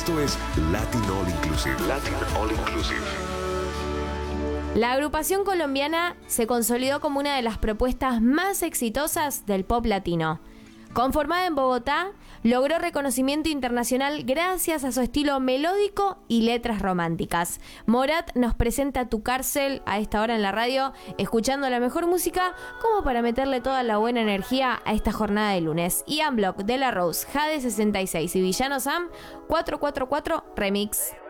Esto es Latin All Inclusive. Latin All Inclusive. La agrupación colombiana se consolidó como una de las propuestas más exitosas del pop latino. Conformada en Bogotá, logró reconocimiento internacional gracias a su estilo melódico y letras románticas. Morat nos presenta Tu Cárcel a esta hora en la radio, escuchando la mejor música como para meterle toda la buena energía a esta jornada de lunes. Y Unblock, De La Rose, Jade 66 y Villano Sam 444 Remix.